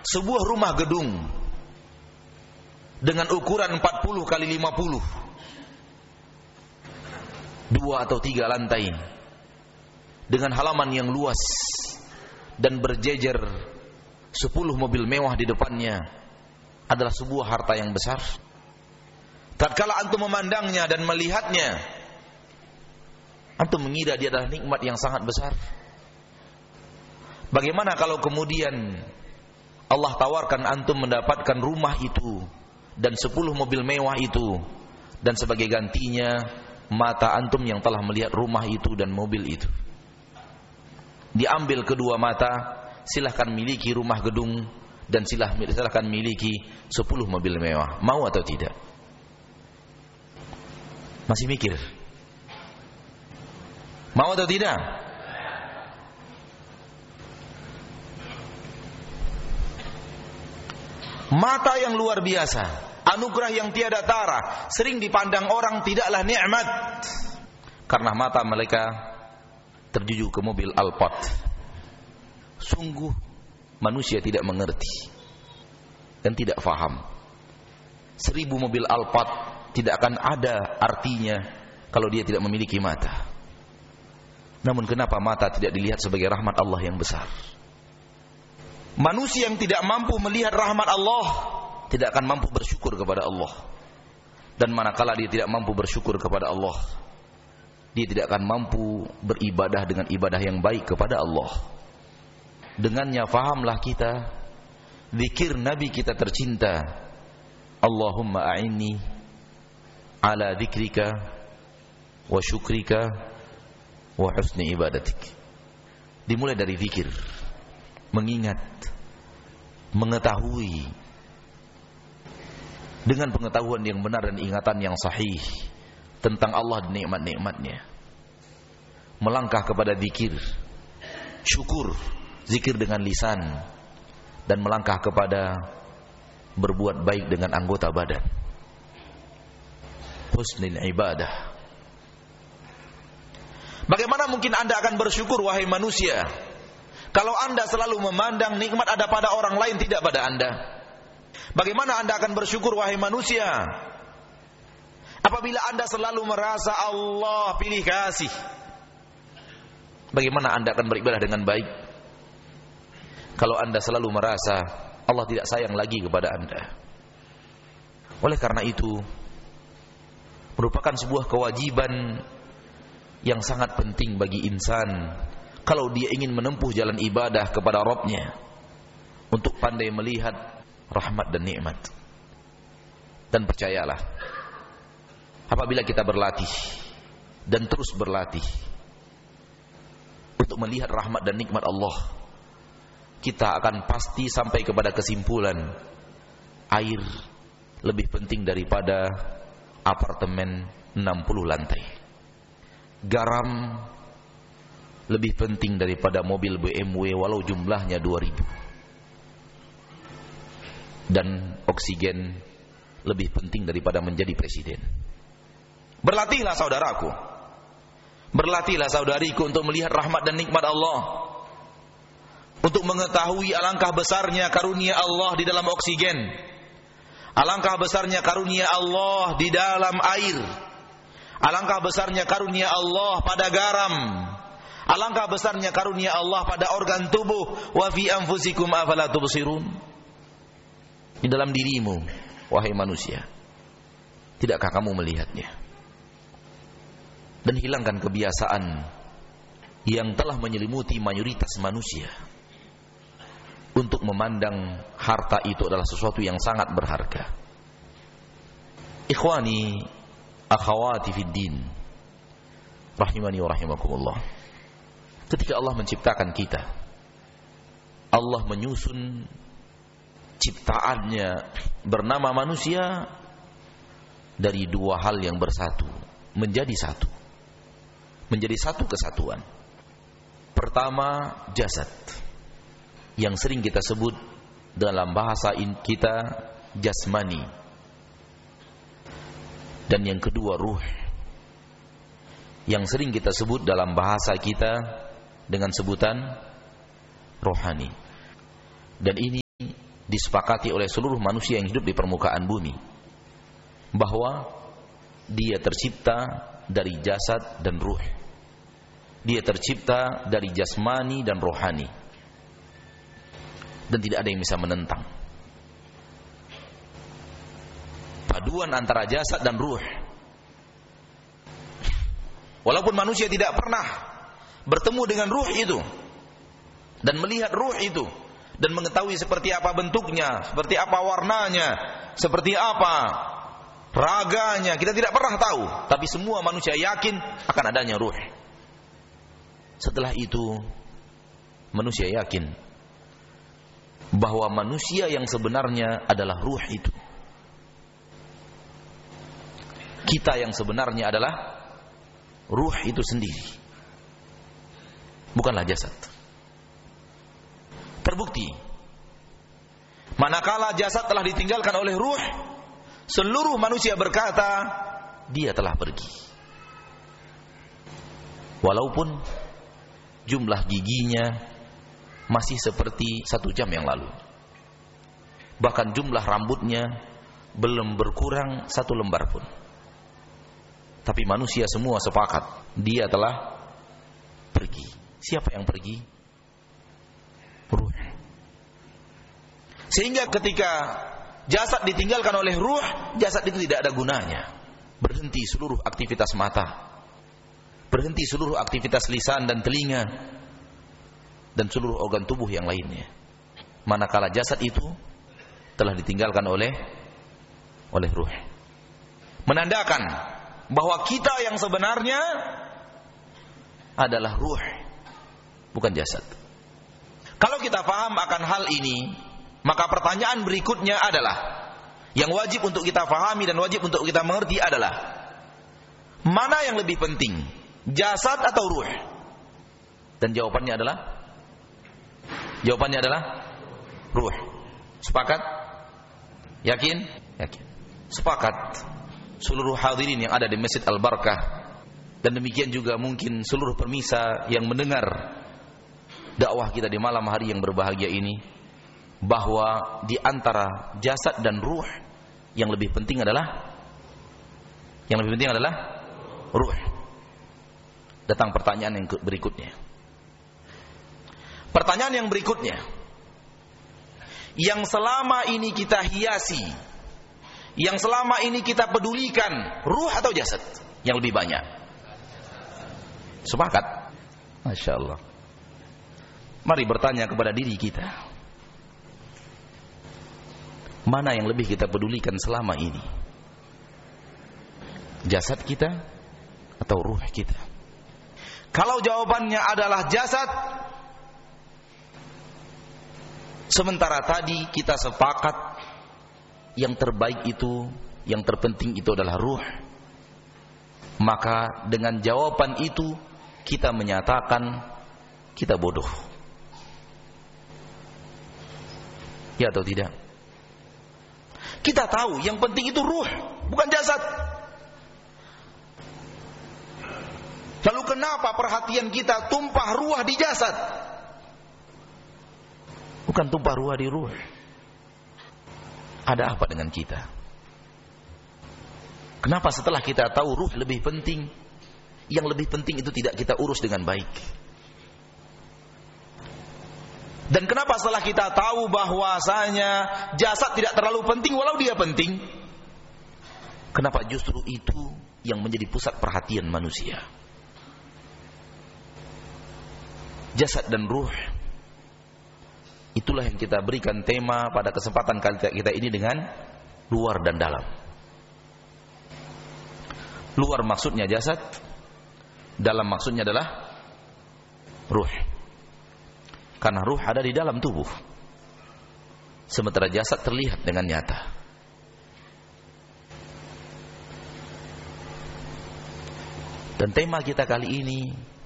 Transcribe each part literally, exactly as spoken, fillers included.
sebuah rumah gedung dengan ukuran empat puluh kali lima puluh, dua atau tiga lantai, dengan halaman yang luas dan berjejer sepuluh mobil mewah di depannya, adalah sebuah harta yang besar. Tatkala antum memandangnya dan melihatnya, antum mengira dia adalah nikmat yang sangat besar. Bagaimana kalau kemudian Allah tawarkan antum mendapatkan rumah itu dan sepuluh mobil mewah itu, dan sebagai gantinya mata antum yang telah melihat rumah itu dan mobil itu. Diambil kedua mata, silahkan miliki rumah gedung dan silahkan miliki sepuluh mobil mewah. Mau atau tidak? Masih mikir? Mau atau tidak? Mata yang luar biasa, anugerah yang tiada tara, sering dipandang orang tidaklah nikmat, karena mata mereka terjuju ke mobil Alphard. Sungguh manusia tidak mengerti dan tidak faham. Seribu mobil Alphard tidak akan ada artinya kalau dia tidak memiliki mata. Namun kenapa mata tidak dilihat sebagai rahmat Allah yang besar? Manusia yang tidak mampu melihat rahmat Allah tidak akan mampu bersyukur kepada Allah. Dan manakala dia tidak mampu bersyukur kepada Allah, dia tidak akan mampu beribadah dengan ibadah yang baik kepada Allah. Dengannya fahamlah kita zikir Nabi kita tercinta, Allahumma a'inni ala dzikrika wa syukrika wa husni ibadatik. Dimulai dari zikir, mengingat, mengetahui dengan pengetahuan yang benar dan ingatan yang sahih tentang Allah dan nikmat-nikmatnya. Melangkah kepada zikir, syukur, zikir dengan lisan, dan melangkah kepada berbuat baik dengan anggota badan. Husnul ibadah. Bagaimana mungkin Anda akan bersyukur wahai manusia kalau Anda selalu memandang nikmat ada pada orang lain, tidak pada Anda? Bagaimana Anda akan bersyukur wahai manusia apabila Anda selalu merasa Allah pilih kasih? Bagaimana Anda akan beribadah dengan baik kalau Anda selalu merasa Allah tidak sayang lagi kepada Anda? Oleh karena itu, merupakan sebuah kewajiban yang sangat penting bagi insan kalau dia ingin menempuh jalan ibadah kepada Rabb-Nya, untuk pandai melihat rahmat dan nikmat. Dan percayalah, apabila kita berlatih dan terus berlatih untuk melihat rahmat dan nikmat Allah, kita akan pasti sampai kepada kesimpulan air lebih penting daripada apartemen enam puluh lantai. Garam lebih penting daripada mobil B M W walau jumlahnya dua ribu. Dan oksigen lebih penting daripada menjadi presiden. Berlatihlah saudaraku, berlatihlah saudariku untuk melihat rahmat dan nikmat Allah, untuk mengetahui alangkah besarnya karunia Allah di dalam oksigen, alangkah besarnya karunia Allah di dalam air, alangkah besarnya karunia Allah pada garam, alangkah besarnya karunia Allah pada organ tubuh. Wa fi anfusikum afala tubsirun. Di dalam dirimu wahai manusia, tidakkah kamu melihatnya? Dan hilangkan kebiasaan yang telah menyelimuti mayoritas manusia untuk memandang harta itu adalah sesuatu yang sangat berharga. Ikhwani akhawati fid din, rahimani wa rahimakumullah. Ketika Allah menciptakan kita, Allah menyusun ciptaannya bernama manusia dari dua hal yang bersatu menjadi satu, menjadi satu kesatuan. Pertama, jasad, yang sering kita sebut dalam bahasa kita jasmani. Dan yang kedua, ruh, yang sering kita sebut dalam bahasa kita dengan sebutan rohani. Dan ini disepakati oleh seluruh manusia yang hidup di permukaan bumi, bahwa dia tercipta dari jasad dan ruh. Dia tercipta dari jasmani dan rohani, dan tidak ada yang bisa menentang paduan antara jasad dan ruh. Walaupun manusia tidak pernah bertemu dengan ruh itu dan melihat ruh itu dan mengetahui seperti apa bentuknya, seperti apa warnanya, seperti apa raganya, kita tidak pernah tahu, tapi semua manusia yakin akan adanya ruh. Setelah itu manusia yakin bahwa manusia yang sebenarnya adalah ruh itu. Kita yang sebenarnya adalah ruh itu sendiri, bukanlah jasad. Terbukti, manakala jasad telah ditinggalkan oleh ruh, seluruh manusia berkata, dia telah pergi. Walaupun jumlah giginya masih seperti satu jam yang lalu, bahkan jumlah rambutnya belum berkurang satu lembar pun, tapi manusia semua sepakat dia telah pergi. Siapa yang pergi? Ruh. Sehingga ketika jasad ditinggalkan oleh ruh, jasad itu tidak ada gunanya. Berhenti seluruh aktivitas mata, berhenti seluruh aktivitas lisan dan telinga, dan seluruh organ tubuh yang lainnya, manakala jasad itu telah ditinggalkan oleh oleh ruh. Menandakan bahwa kita yang sebenarnya adalah ruh, bukan jasad. Kalau kita paham akan hal ini, maka pertanyaan berikutnya adalah, yang wajib untuk kita pahami dan wajib untuk kita mengerti adalah, mana yang lebih penting, jasad atau ruh? Dan jawabannya adalah Jawabannya adalah ruh. Sepakat? Yakin? Yakin. Sepakat seluruh hadirin yang ada di Masjid Al-Barakah, dan demikian juga mungkin seluruh pemirsa yang mendengar dakwah kita di malam hari yang berbahagia ini, bahwa di antara jasad dan ruh yang lebih penting adalah yang lebih penting adalah ruh. Datang pertanyaan yang berikutnya. Pertanyaan yang berikutnya, yang selama ini kita hiasi, yang selama ini kita pedulikan, ruh atau jasad yang lebih banyak? Sepakat? Masya Allah. Mari bertanya kepada diri kita, mana yang lebih kita pedulikan selama ini? Jasad kita atau ruh kita? Kalau jawabannya adalah jasad, sementara tadi kita sepakat yang terbaik itu, yang terpenting itu adalah ruh, maka dengan jawaban itu kita menyatakan kita bodoh. Ya atau tidak? Kita tahu yang penting itu ruh, bukan jasad. Lalu kenapa perhatian kita tumpah ruah di jasad, bukan tumpah ruah di ruh? Ada apa dengan kita? Kenapa setelah kita tahu ruh lebih penting, yang lebih penting itu tidak kita urus dengan baik? Dan kenapa setelah kita tahu bahwasanya jasad tidak terlalu penting walau dia penting, kenapa justru itu yang menjadi pusat perhatian manusia? Jasad dan ruh, itulah yang kita berikan tema pada kesempatan kita ini dengan luar dan dalam. Luar maksudnya jasad, dalam maksudnya adalah ruh. Karena ruh ada di dalam tubuh, sementara jasad terlihat dengan nyata. Dan tema kita kali ini,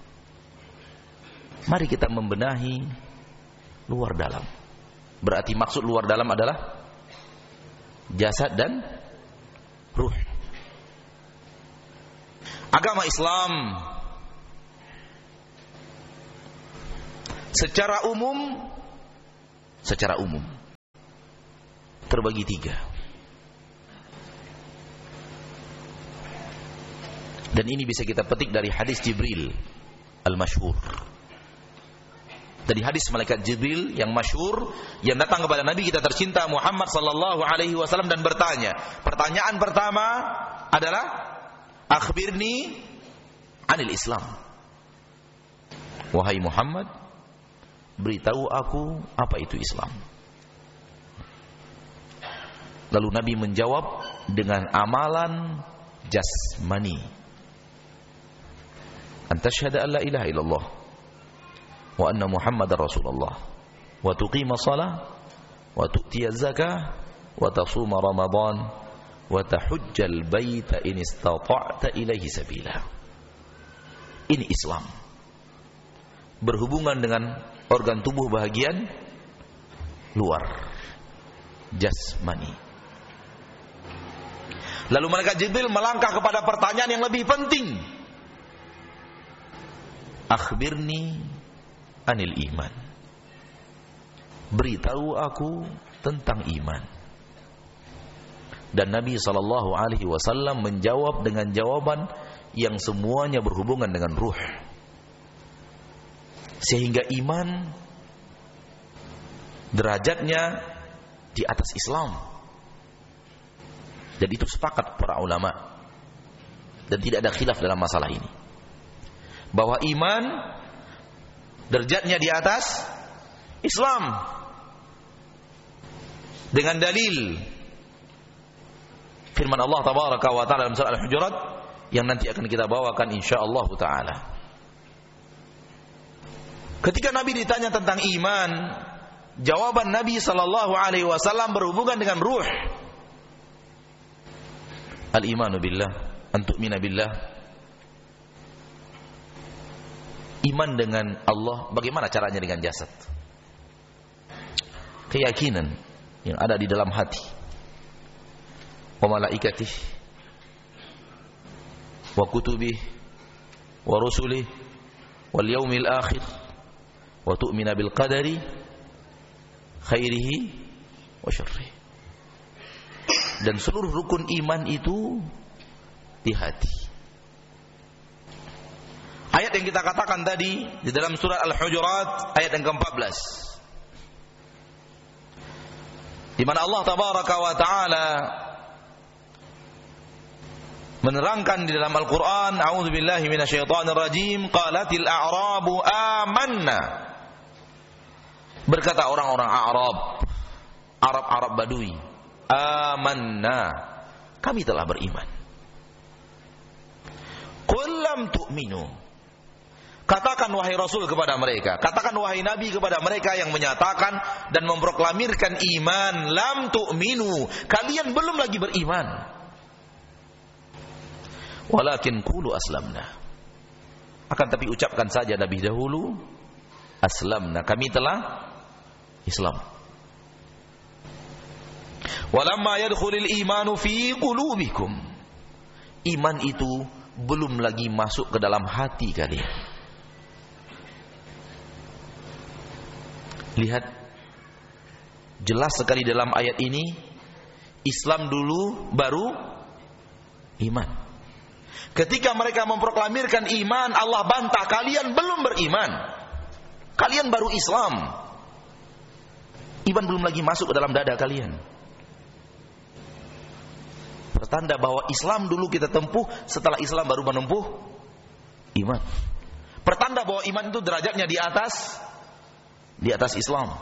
mari kita membenahi luar dalam. Berarti maksud luar dalam adalah jasad dan ruh. Agama Islam secara umum secara umum terbagi tiga. Dan ini bisa kita petik dari hadis Jibril al-masyhur. Dari hadis malaikat Jibril yang masyhur yang datang kepada Nabi kita tercinta Muhammad sallallahu alaihi wasallam dan bertanya. Pertanyaan pertama adalah akhbirni anil Islam. Wahai Muhammad, beritahu aku apa itu Islam. Lalu Nabi menjawab dengan amalan jasmani. Anta syahada an la ilaha illallah wa anna Muhammadar Rasulullah wa tuqima shalah wa tu'tiya zakah wa tasuma Ramadan wa tahujjal baita in istata'ta ilaihi sabila. Ini Islam. Berhubungan dengan organ tubuh bahagian luar, jasmani. Lalu malaikat Jibril melangkah kepada pertanyaan yang lebih penting. Akhbirni anil iman. Beritahu aku tentang iman. Dan Nabi sallallahu alaihi wasallam menjawab dengan jawaban yang semuanya berhubungan dengan ruh. Sehingga iman derajatnya di atas Islam. Dan itu sepakat para ulama. Dan tidak ada khilaf dalam masalah ini. Bahwa iman derajatnya di atas Islam. Dengan dalil firman Allah tabaraka wa ta'ala dalam surah Al-Hujurat yang nanti akan kita bawakan insyaallah taala. Ketika Nabi ditanya tentang iman, jawaban Nabi sallallahu alaihi wasallam berhubungan dengan ruh. Al-imanu billah, an tu'mina billah. Iman dengan Allah, bagaimana caranya dengan jasad? Keyakinan yang ada di dalam hati. Wa malaikatih wa kutubih wa rusulih wal yaumil akhir wa tu'mina bil qadari khairihi wa syarrihi. Dan seluruh rukun iman itu di hati. Ayat yang kita katakan tadi di dalam surah Al-Hujurat ayat yang keempat belas, di mana Allah tabaraka wa taala menerangkan di dalam Al-Qur'an, a'udzubillahi minasyaitonir rajim, qalatil a'rabu amanna. Berkata orang-orang Arab, Arab-Arab Badui, amanna, kami telah beriman. Qul lam tu'minu. Katakan wahai Rasul kepada mereka, katakan wahai Nabi kepada mereka yang menyatakan dan memproklamirkan iman, lam tu'minu, kalian belum lagi beriman. Walakin qulu aslamna. Akan tapi ucapkan saja Nabi dahulu, aslamna, kami telah Islam. Walamma yadkhulul imanu fi qulubikum. Iman itu belum lagi masuk ke dalam hati kalian. Lihat, jelas sekali dalam ayat ini, Islam dulu baru iman. Ketika mereka memproklamirkan iman, Allah bantah, kalian belum beriman, kalian baru Islam. Iman belum lagi masuk ke dalam dada kalian. Pertanda bahwa Islam dulu kita tempuh, setelah Islam baru menempuh iman. Pertanda bahwa iman itu derajatnya di atas di atas Islam.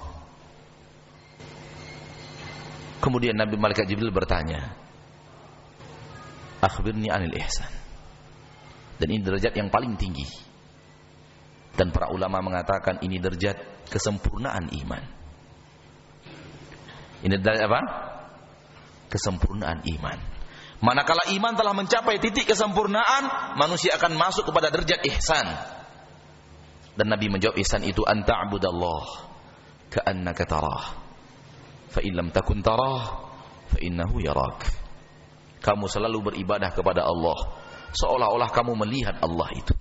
Kemudian Nabi Malaikat Jibril bertanya, akhbirni anil ihsan. Dan ini derajat yang paling tinggi. Dan para ulama mengatakan ini derajat kesempurnaan iman. Ini derajat apa? Kesempurnaan iman. Manakala iman telah mencapai titik kesempurnaan, manusia akan masuk kepada derajat ihsan. Dan Nabi menjawab, ihsan itu anta'budallah ka'annaka tarah, fa in lam takun tarah fa innahu yarak. Kamu selalu beribadah kepada Allah seolah-olah kamu melihat Allah itu.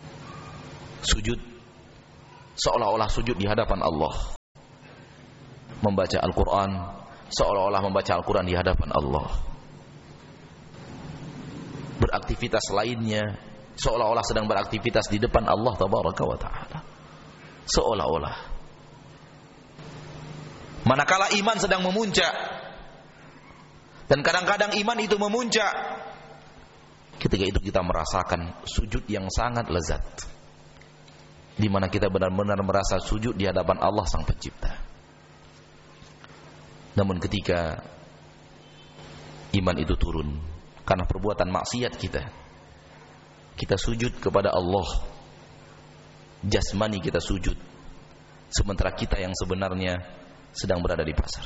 Sujud seolah-olah sujud di hadapan Allah. membaca Al-Quran seolah-olah membaca Al-Quran di hadapan Allah. Beraktivitas lainnya seolah-olah sedang beraktivitas di depan Allah Tabaraka wa Ta'ala. Seolah-olah. Manakala iman sedang memuncak, dan kadang-kadang iman itu memuncak, ketika itu kita merasakan sujud yang sangat lezat, di mana kita benar-benar merasa sujud di hadapan Allah Sang Pencipta. Namun ketika iman itu turun karena perbuatan maksiat kita, kita sujud kepada Allah, jasmani kita sujud, sementara kita yang sebenarnya sedang berada di pasar.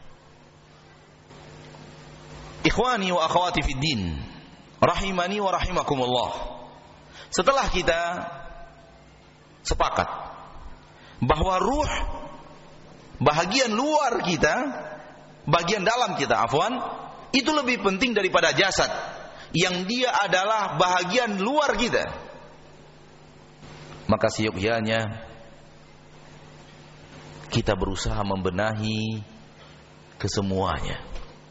Ikhwani wa akhwati fid din, rahimani wa rahimakumullah. Setelah kita sepakat bahwa ruh, bahagian luar kita, bagian dalam kita, afwan, itu lebih penting daripada jasad, yang dia adalah bahagian luar kita, maka seyogyanya kita berusaha membenahi kesemuanya.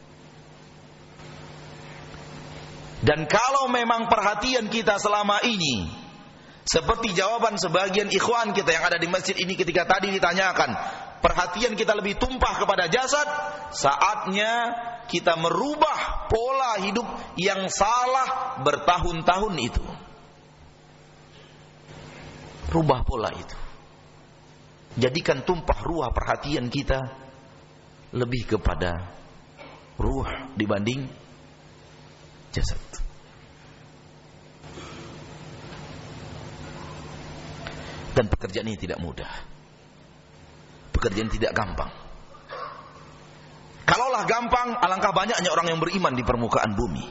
Dan kalau memang perhatian kita selama ini seperti jawaban sebagian ikhwan kita yang ada di masjid ini ketika tadi ditanyakan, perhatian kita lebih tumpah kepada jasad, saatnya kita merubah pola hidup yang salah bertahun-tahun itu. Rubah pola itu. Jadikan tumpah ruah perhatian kita lebih kepada ruh dibanding jasad. Dan pekerjaan ini tidak mudah. Pekerjaan tidak gampang. Kalaulah gampang, alangkah banyaknya orang yang beriman di permukaan bumi.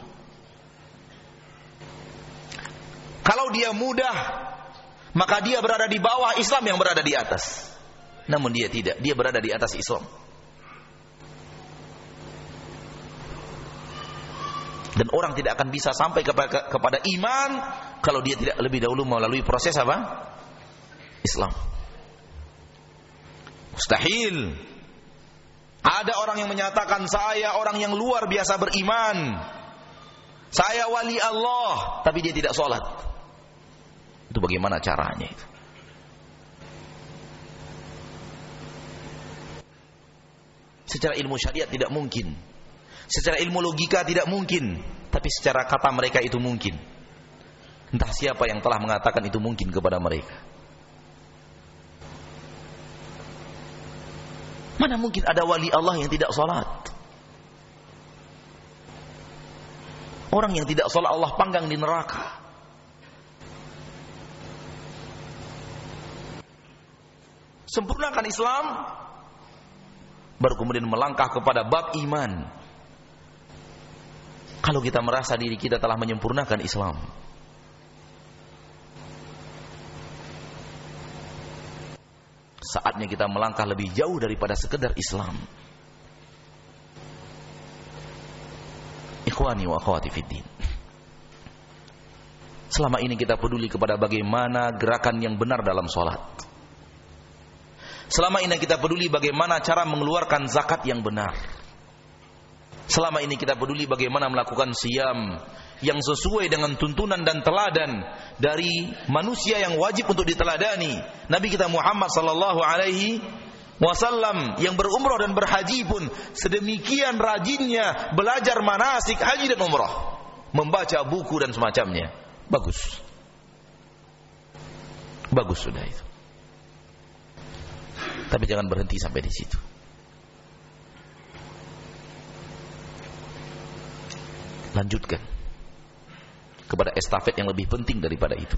Kalau dia mudah, maka dia berada di bawah, Islam yang berada di atas. Namun dia tidak, dia berada di atas Islam. Dan orang tidak akan bisa sampai kepada, kepada iman kalau dia tidak lebih dahulu melalui proses apa? Islam. Mustahil. Ada orang yang menyatakan, saya orang yang luar biasa beriman, saya wali Allah, tapi dia tidak sholat. Itu bagaimana caranya itu? Secara ilmu syariat tidak mungkin, secara ilmu logika tidak mungkin, tapi secara kata mereka itu mungkin. Entah siapa yang telah mengatakan itu mungkin kepada mereka. Mana mungkin ada wali Allah yang tidak sholat? Orang yang tidak sholat Allah panggang di neraka. Sempurnakan Islam, baru kemudian melangkah kepada bab iman. Kalau kita merasa diri kita telah menyempurnakan Islam, saatnya kita melangkah lebih jauh daripada sekedar Islam. Ikhwani wa akhwati fiddin, selama ini kita peduli kepada bagaimana gerakan yang benar dalam sholat. Selama ini kita peduli bagaimana cara mengeluarkan zakat yang benar. Selama ini kita peduli bagaimana melakukan siyam yang sesuai dengan tuntunan dan teladan dari manusia yang wajib untuk diteladani, Nabi kita Muhammad sallallahu alaihi wasallam, yang berumrah dan berhaji pun sedemikian rajinnya belajar manasik haji dan umrah, membaca buku dan semacamnya. Bagus. Bagus sudah itu. Tapi jangan berhenti sampai di situ. Lanjutkan kepada estafet yang lebih penting daripada itu.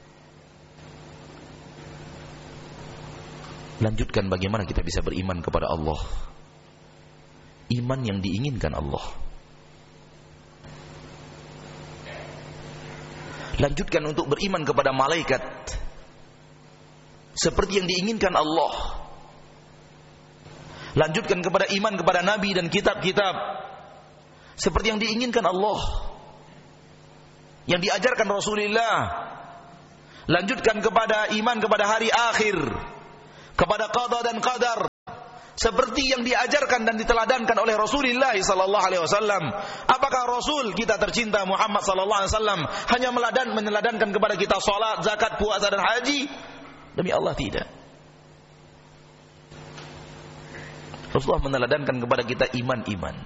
Lanjutkan bagaimana kita bisa beriman kepada Allah, iman yang diinginkan Allah. Lanjutkan untuk beriman kepada malaikat seperti yang diinginkan Allah. Lanjutkan kepada iman kepada nabi dan kitab-kitab seperti yang diinginkan Allah, yang diajarkan Rasulullah. Lanjutkan kepada iman kepada hari akhir, kepada qada dan qadar, seperti yang diajarkan dan diteladankan oleh Rasulullah sallallahu alaihi wasallam. Apakah Rasul kita tercinta Muhammad sallallahu alaihi wasallam hanya meladan meneladankan kepada kita salat, zakat, puasa dan haji? Demi Allah tidak. Rasulullah meneladankan kepada kita iman-iman.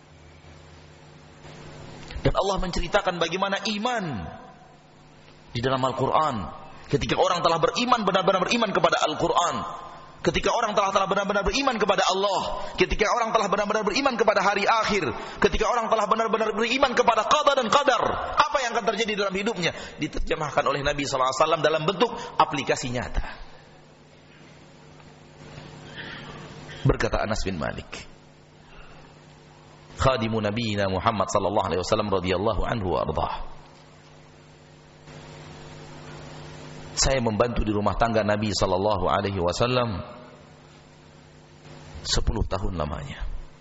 Dan Allah menceritakan bagaimana iman di dalam Al-Qur'an. Ketika orang telah beriman, benar-benar beriman kepada Al-Qur'an. Ketika orang telah telah benar-benar beriman kepada Allah, ketika orang telah benar-benar beriman kepada hari akhir, ketika orang telah benar-benar beriman kepada qada dan qadar, apa yang akan terjadi dalam hidupnya diterjemahkan oleh Nabi sallallahu alaihi wasallam dalam bentuk aplikasi nyata. Berkata Anas bin Malik, khadimu nabiyina Muhammad sallallahu alaihi wasallam radhiyallahu anhu wa ardhah, saya membantu di rumah tangga Nabi sallallahu alaihi wasallam sepuluh tahun lamanya.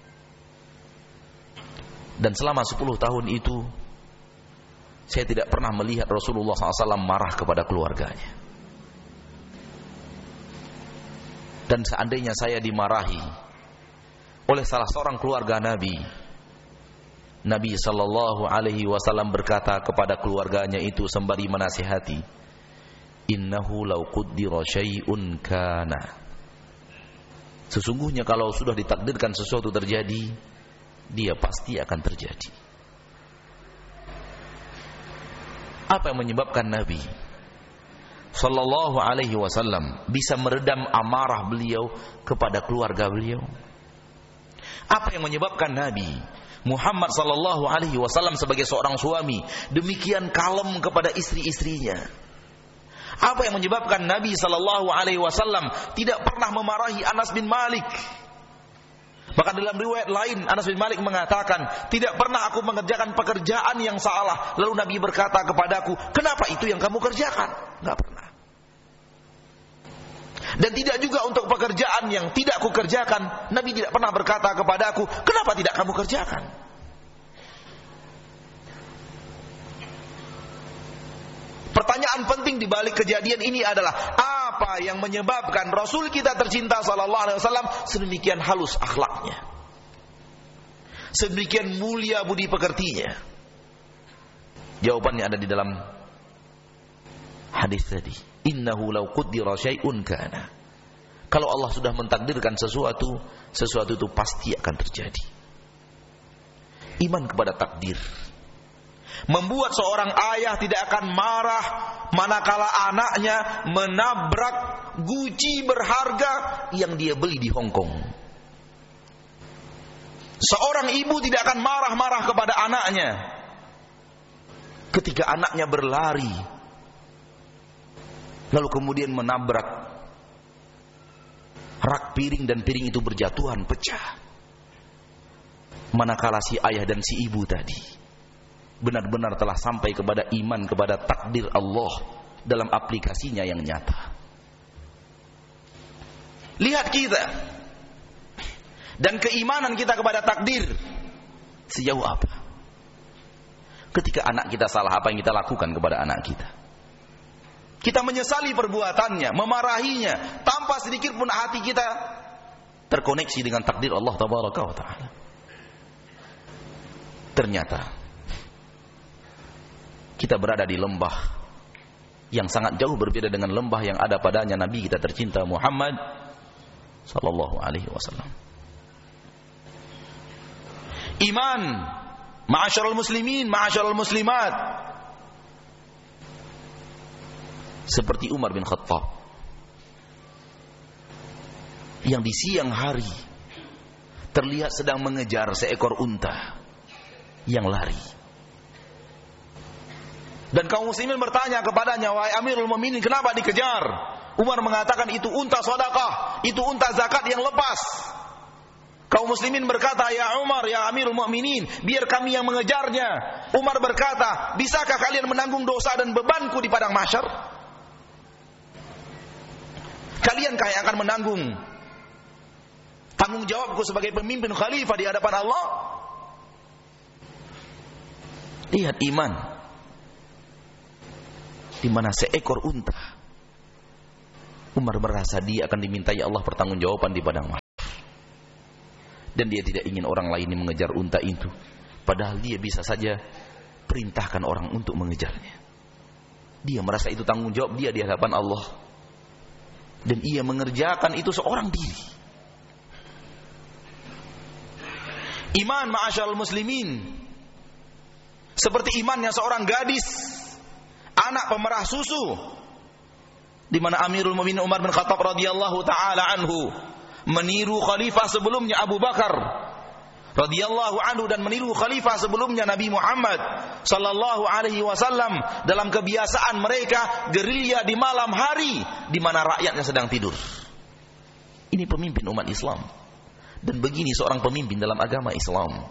Dan selama sepuluh tahun itu saya tidak pernah melihat Rasulullah sallallahu alaihi wasallam marah kepada keluarganya. Dan seandainya saya dimarahi oleh salah seorang keluarga Nabi, Nabi sallallahu alaihi wasallam berkata kepada keluarganya itu sembari menasihati, innahu law quddira syai'un kana. Sesungguhnya kalau sudah ditakdirkan sesuatu terjadi, dia pasti akan terjadi. Apa yang menyebabkan Nabi sallallahu alaihi wasallam bisa meredam amarah beliau kepada keluarga beliau? Apa yang menyebabkan Nabi Muhammad sallallahu alaihi wasallam sebagai seorang suami demikian kalem kepada istri-istrinya? Apa yang menyebabkan Nabi sallallahu alaihi wasallam tidak pernah memarahi Anas bin Malik? Bahkan dalam riwayat lain Anas bin Malik mengatakan, tidak pernah aku mengerjakan pekerjaan yang salah lalu Nabi berkata kepadaku, kenapa itu yang kamu kerjakan? Enggak pernah. Dan tidak juga untuk pekerjaan yang tidak aku kerjakan, Nabi tidak pernah berkata kepadaku, kenapa tidak kamu kerjakan? Pertanyaan penting di balik kejadian ini adalah apa yang menyebabkan Rasul kita tercinta sallallahu alaihi wasallam sedemikian halus akhlaknya, sedemikian mulia budi pekertinya? Jawabannya ada di dalam hadis tadi, innahu law quddira syai'un kana. Kalau Allah sudah mentakdirkan sesuatu, sesuatu itu pasti akan terjadi. Iman kepada takdir membuat seorang ayah tidak akan marah manakala anaknya menabrak guci berharga yang dia beli di Hong Kong. Seorang ibu tidak akan marah-marah kepada anaknya ketika anaknya berlari lalu kemudian menabrak rak piring dan piring itu berjatuhan pecah, manakala si ayah dan si ibu tadi benar-benar telah sampai kepada iman kepada takdir Allah dalam aplikasinya yang nyata. Lihat kita dan keimanan kita kepada takdir sejauh apa. Ketika anak kita salah, apa yang kita lakukan kepada anak kita? Kita menyesali perbuatannya, memarahinya, tanpa sedikit pun hati kita terkoneksi dengan takdir Allah tabaraka wa taala. Ternyata kita berada di lembah yang sangat jauh berbeda dengan lembah yang ada padanya Nabi kita tercinta Muhammad sallallahu alaihi wasallam. Iman, ma'asyiral muslimin, ma'asyiral muslimat, seperti Umar bin Khattab yang di siang hari terlihat sedang mengejar seekor unta yang lari. Dan kaum muslimin bertanya kepadanya, wahai Amirul Mukminin, kenapa dikejar? Umar mengatakan, itu unta sedekah, itu unta zakat yang lepas. Kaum muslimin berkata, ya Umar, ya Amirul Mukminin, biar kami yang mengejarnya. Umar berkata, bisakah kalian menanggung dosa dan bebanku di padang mahsyar? Kalienkah yang akan menanggung tanggung jawabku sebagai pemimpin khalifah di hadapan Allah? Lihat iman, di mana seekor unta, Umar merasa dia akan dimintai Allah pertanggungjawaban di padang mahsyar. Dan dia tidak ingin orang lain yang mengejar unta itu, padahal dia bisa saja perintahkan orang untuk mengejarnya. Dia merasa itu tanggung jawab dia di hadapan Allah, dan ia mengerjakan itu seorang diri. Iman ma'asyarul muslimin seperti imannya seorang gadis, anak pemerah susu, di mana Amirul Mukminin Umar bin Khattab radhiyallahu taala anhu meniru khalifah sebelumnya Abu Bakar radhiyallahu anhu dan meniru khalifah sebelumnya Nabi Muhammad sallallahu alaihi wasallam dalam kebiasaan mereka gerilya di malam hari di mana rakyatnya sedang tidur. Ini pemimpin umat Islam, dan begini seorang pemimpin dalam agama Islam.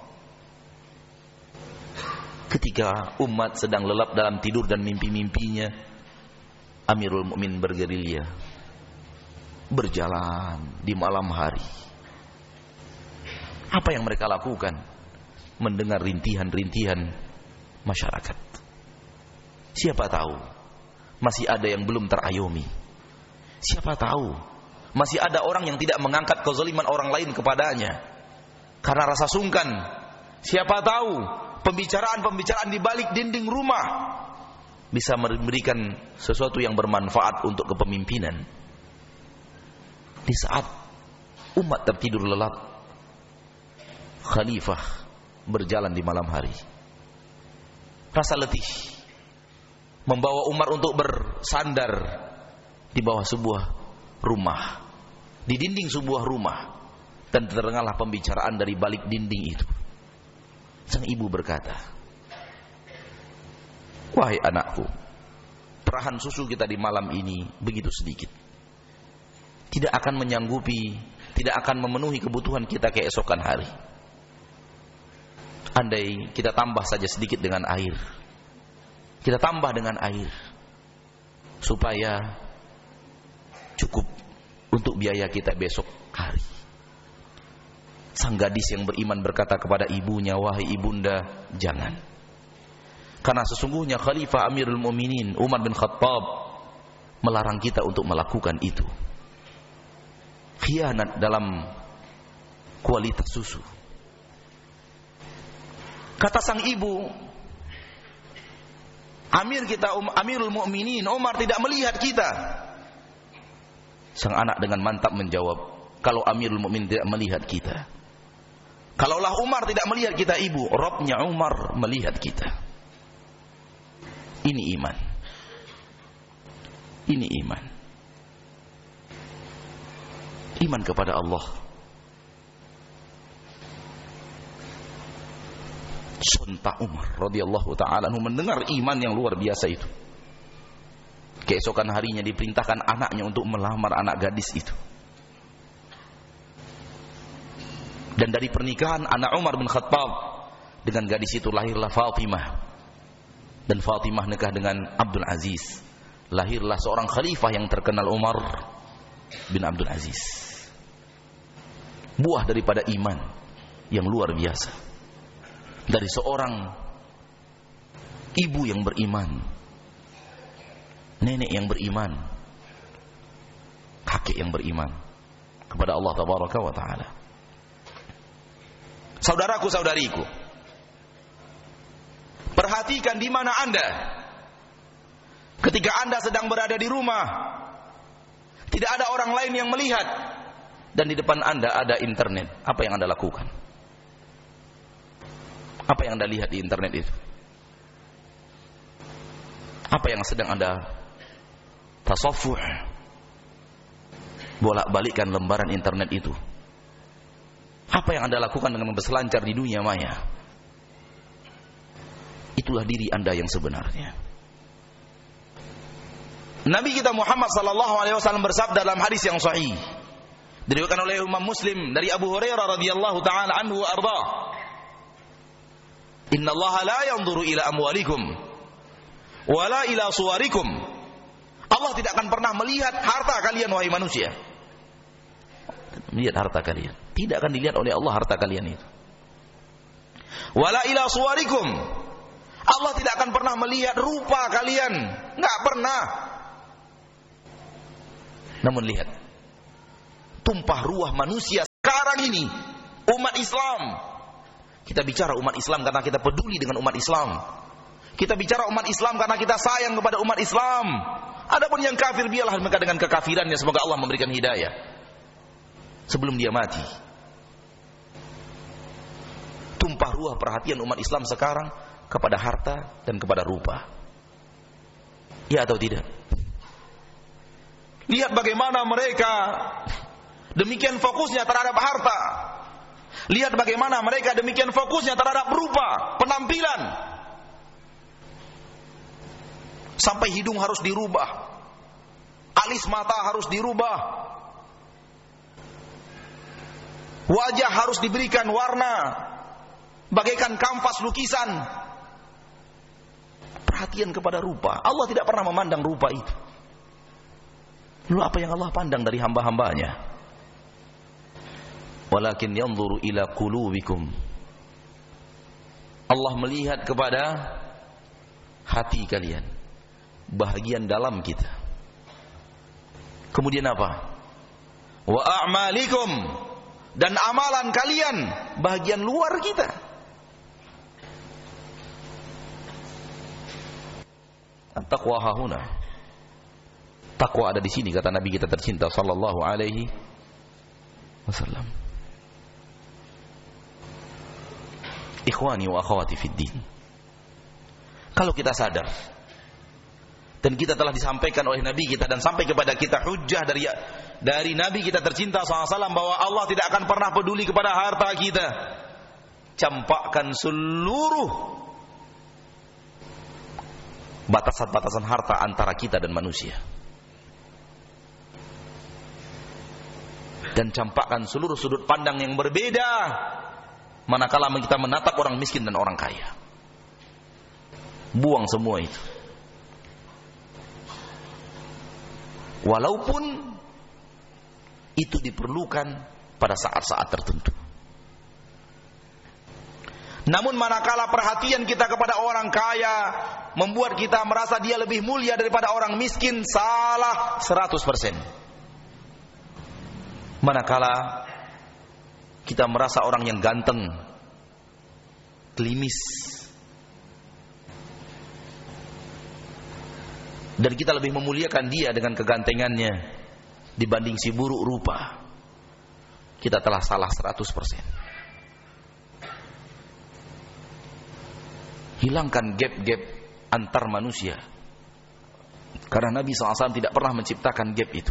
Ketika umat sedang lelap dalam tidur dan mimpi-mimpinya, Amirul Mukminin bergerilya, berjalan di malam hari. Apa yang mereka lakukan? Mendengar rintihan-rintihan masyarakat. Siapa tahu masih ada yang belum terayomi. Siapa tahu masih ada orang yang tidak mengangkat kezaliman orang lain kepadanya karena rasa sungkan. Siapa tahu pembicaraan-pembicaraan di balik dinding rumah bisa memberikan sesuatu yang bermanfaat untuk kepemimpinan. Di saat umat tertidur lelap, khalifah berjalan di malam hari. Rasa letih membawa Umar untuk bersandar di bawah sebuah rumah, di dinding sebuah rumah, dan terdengarlah pembicaraan dari balik dinding itu. Sang ibu berkata, "Wahai anakku, perahan susu kita di malam ini begitu sedikit, tidak akan menyanggupi, tidak akan memenuhi kebutuhan kita keesokan hari. Andai kita tambah saja sedikit dengan air, kita tambah dengan air, supaya cukup untuk biaya kita besok hari." Sang gadis yang beriman berkata kepada ibunya, "Wahai ibunda, jangan. Karena sesungguhnya Khalifah Amirul Mukminin Umar bin Khattab melarang kita untuk melakukan itu. Khianat dalam kualitas susu." Kata sang ibu, Amir kita, Amirul Mukminin Umar tidak melihat kita. Sang anak dengan mantap menjawab, "Kalau Amirul Mukminin tidak melihat kita, kalaulah Umar tidak melihat kita, ibu, Rabbnya Umar melihat kita." Ini iman. Ini iman. Iman kepada Allah. Sontak Umar radhiyallahu ta'ala anhu mendengar iman yang luar biasa itu. Keesokan harinya diperintahkan anaknya untuk melamar anak gadis itu. Dan dari pernikahan anak Umar bin Khattab dengan gadis itu lahirlah Fatimah. Dan Fatimah nikah dengan Abdul Aziz. Lahirlah seorang khalifah yang terkenal, Umar bin Abdul Aziz. Buah daripada iman yang luar biasa. Dari seorang ibu yang beriman, nenek yang beriman, kakek yang beriman kepada Allah Tabaraka wa Ta'ala. Saudaraku, saudariku, perhatikan di mana Anda ketika Anda sedang berada di rumah, tidak ada orang lain yang melihat, dan di depan Anda ada internet. Apa yang Anda lakukan? Apa yang Anda lihat di internet itu? Apa yang sedang Anda tasaffuh, bolak-balikkan lembaran internet itu? Apa yang Anda lakukan dengan berselancar di dunia maya? Itulah diri Anda yang sebenarnya. Nabi kita Muhammad sallallahu alaihi wasallam bersabda dalam hadis yang sahih, diriwayatkan oleh Imam Muslim dari Abu Hurairah radhiyallahu taala anhu wa arda, "Inna Allah la yanzuru ila amwalikum wala ila suwarikum." Allah tidak akan pernah melihat harta kalian, wahai manusia. Melihat harta kalian, tidak akan dilihat oleh Allah harta kalian itu. Wala ila suwarikum, Allah tidak akan pernah melihat rupa kalian, enggak pernah. Namun lihat tumpah ruah manusia sekarang ini Umat Islam. Kita bicara umat Islam karena kita peduli dengan umat Islam. Kita bicara umat Islam karena kita sayang kepada umat Islam. Adapun yang kafir, biarlah mereka dengan kekafirannya, semoga Allah memberikan hidayah sebelum dia mati. Tumpah ruah perhatian umat Islam sekarang kepada harta dan kepada rupa. Ya atau tidak? Lihat bagaimana mereka demikian fokusnya terhadap harta. Lihat bagaimana mereka demikian fokusnya terhadap rupa, penampilan. Sampai hidung harus dirubah, alis mata harus dirubah, wajah harus diberikan warna bagaikan kanvas lukisan. Perhatian kepada rupa. Allah tidak pernah memandang rupa itu. Lalu apa yang Allah pandang dari hamba-hambanya? Walakin yanzuru ila qulubikum. Allah melihat kepada hati kalian, bahagian dalam kita. Kemudian apa? Wa a'malikum, dan amalan kalian, bahagian luar kita. At-taqwa hahuna. Takwa ada di sini, kata Nabi kita tercinta sallallahu alaihi wasallam. Ikhwani wa akhwati fid din. Kalau kita sadar dan kita telah disampaikan oleh Nabi kita dan sampai kepada kita hujjah dari dari Nabi kita tercinta sallallahu alaihi wasallam bahwa Allah tidak akan pernah peduli kepada harta kita, campakkan seluruh batasan-batasan harta antara kita dan manusia, dan campakkan seluruh sudut pandang yang berbeda manakala kita menatap orang miskin dan orang kaya. Buang semua itu. Walaupun itu diperlukan pada saat-saat tertentu. Namun manakala perhatian kita kepada orang kaya membuat kita merasa dia lebih mulia daripada orang miskin, salah seratus persen. Manakala kita merasa orang yang ganteng, klimis, dan kita lebih memuliakan dia dengan kegantengannya dibanding si buruk rupa, kita telah salah seratus persen. Hilangkan gap-gap antar manusia, karena Nabi shallallahu alaihi wasallam tidak pernah menciptakan gap itu.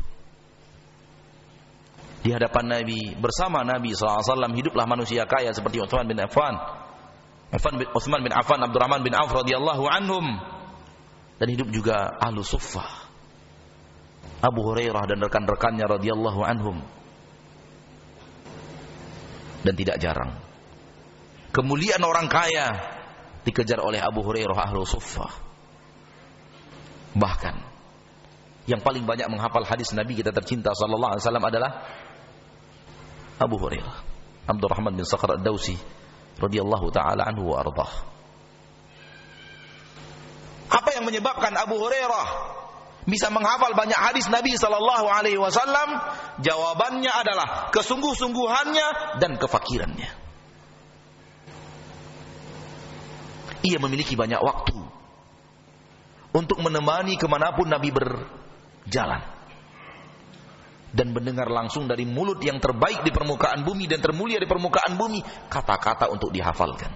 Di hadapan Nabi, bersama Nabi shallallahu alaihi wasallam hiduplah manusia kaya seperti Utsman bin Affan, Utsman bin Affan, Abdurrahman bin Auf radhiyallahu anhum, dan hidup juga ahlu suffah, Abu Hurairah dan rekan-rekannya radhiyallahu anhum. Dan tidak jarang kemuliaan orang kaya dikejar oleh Abu Hurairah ahlu suffah. Bahkan yang paling banyak menghafal hadis Nabi kita tercinta sallallahu alaihi wasallam adalah Abu Hurairah, Abdurrahman bin Sakhr ad-Dawsi radhiyallahu taala anhu wa ardhah. Apa yang menyebabkan Abu Hurairah bisa menghafal banyak hadis Nabi sallallahu alaihi wasallam? Jawabannya adalah kesungguh-sungguhannya dan kefakirannya. Ia memiliki banyak waktu untuk menemani kemanapun Nabi berjalan dan mendengar langsung dari mulut yang terbaik di permukaan bumi dan termulia di permukaan bumi kata-kata untuk dihafalkan.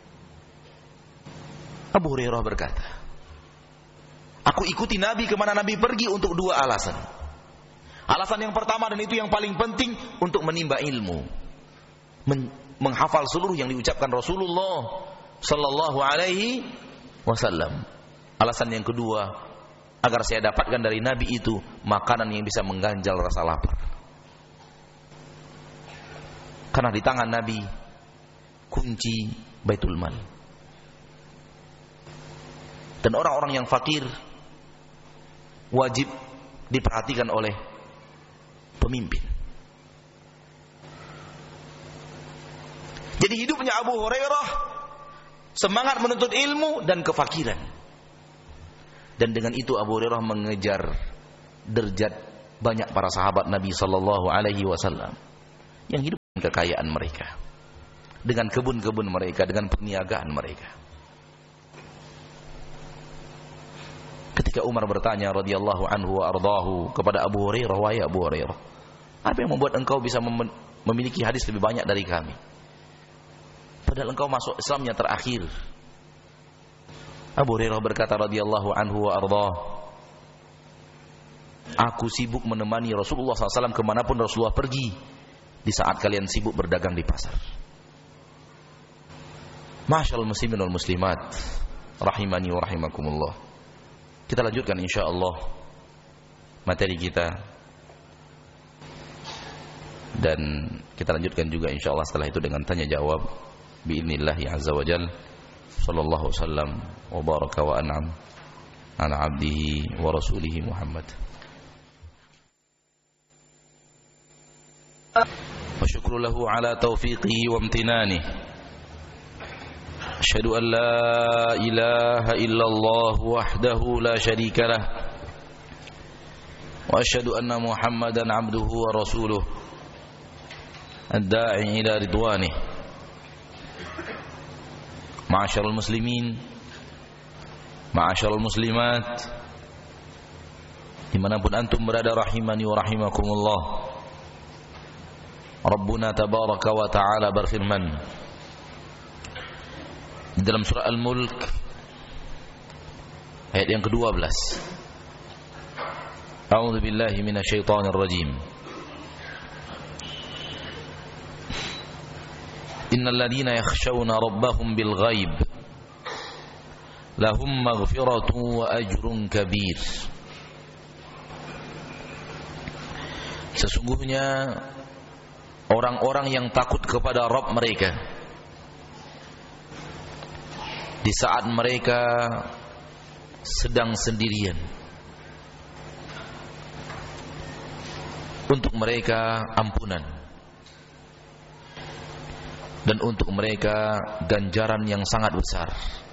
Abu Hurairah berkata, aku ikuti Nabi kemana Nabi pergi untuk dua alasan. Alasan yang pertama, dan itu yang paling penting, untuk menimba ilmu, Men- menghafal seluruh yang diucapkan Rasulullah sallallahu alaihi wasallam. Alasan yang kedua, agar saya dapatkan dari Nabi itu makanan yang bisa mengganjal rasa lapar. Karena di tangan Nabi kunci Baitul Mal. Dan orang-orang yang fakir wajib diperhatikan oleh pemimpin. Jadi hidupnya Abu Hurairah semangat menuntut ilmu dan kefakiran. Dan dengan itu Abu Hurairah mengejar derajat banyak para sahabat Nabi sallallahu alaihi wasallam yang hidup dengan kekayaan mereka. dengan kebun-kebun mereka, dengan perniagaan mereka. Ketika Umar bertanya radhiyallahu anhu wa ardahu kepada Abu Hurairah, wahai Abu Hurairah, apa yang membuat engkau bisa mem- memiliki hadis lebih banyak dari kami? Padahal engkau masuk Islamnya terakhir. Abu Hurairah berkata radhiyallahu anhu wa ardah, aku sibuk menemani Rasulullah sallallahu alaihi wasallam kemanapun Rasulullah pergi, di saat kalian sibuk berdagang di pasar. Ma'asyiral muslimin wal muslimat, rahimani wa rahimakumullah. Kita lanjutkan insyaallah materi kita, dan kita lanjutkan juga insyaallah setelah itu dengan tanya jawab biidznillah azza wajalla. Sallallahu wasallam wa baraka wa an'am ala abdihi wa rasulihi Muhammad. Wa syukru lahu ala taufiqihi wa imtinanihi. Asyhadu an la ilaha illallah wahdahu la syarika lah. Wa asyhadu anna Muhammadan abduhu wa rasuluh ad-da'i ila ridwanih. Ma'asyiral muslimin, ma'asyiral muslimat, dimanapun antum berada rahimani wa rahimakumullah. Rabbuna tabaraka wa ta'ala berfirman di dalam surah Al-Mulk ayat yang kedua belas. A'udzu billahi minasyaitonir rajim. Innal ladzina yakhshawna rabbahum bil ghaib lahum maghfiratun wa ajrun kabir. Sesungguhnya orang-orang yang takut kepada Rabb mereka di saat mereka sedang sendirian, untuk mereka ampunan, dan untuk mereka ganjaran yang sangat besar.